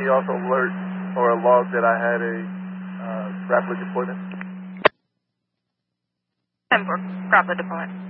he also alert or log that I had a grappler deployment? And for grappler deployment.